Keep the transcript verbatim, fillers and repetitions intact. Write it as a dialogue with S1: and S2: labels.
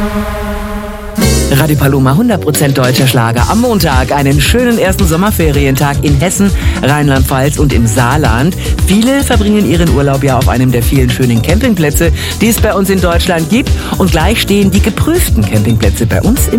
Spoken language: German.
S1: Radio Paloma, hundert Prozent deutscher Schlager. Am Montag einen schönen ersten Sommerferientag in Hessen, Rheinland-Pfalz und im Saarland. Viele verbringen ihren Urlaub ja auf einem der vielen schönen Campingplätze, die es bei uns in Deutschland gibt. Und gleich stehen die geprüften Campingplätze bei uns in